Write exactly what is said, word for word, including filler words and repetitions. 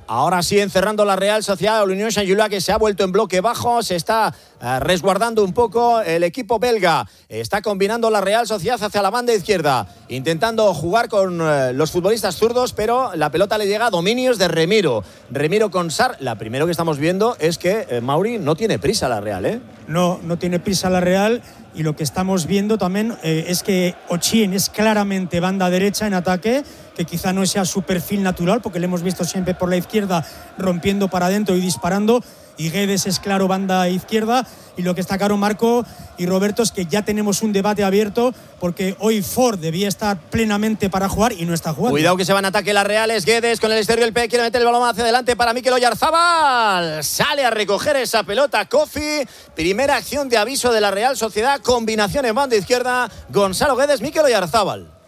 Ahora sí, encerrando la Real Sociedad, la Unión Saint-Gilloise, que se ha vuelto en bloque bajo, se está eh, resguardando un poco el equipo belga. Está combinando la Real Sociedad hacia la banda izquierda, intentando jugar con eh, los futbolistas zurdos, pero la pelota le llega a dominios de Remiro. Remiro con Sarr. La primero que estamos viendo es que eh, Mauri no tiene prisa la Real, ¿eh? No, no tiene prisa la Real. Y lo que estamos viendo también eh, es que Ochien es claramente banda derecha en ataque, que quizá no sea su perfil natural, porque le hemos visto siempre por la izquierda rompiendo para adentro y disparando. Y Guedes es claro banda izquierda. Y lo que está claro, Marco y Roberto, es que ya tenemos un debate abierto, porque hoy Ford debía estar plenamente para jugar y no está jugando. Cuidado que se va en ataque la Real, es Guedes con el exterior del P, quiere meter el balón hacia adelante para Mikel Oyarzabal. Sale a recoger esa pelota Kofi. Primera acción de aviso de la Real Sociedad, combinación en banda izquierda, Gonzalo Guedes, Mikel Oyarzabal.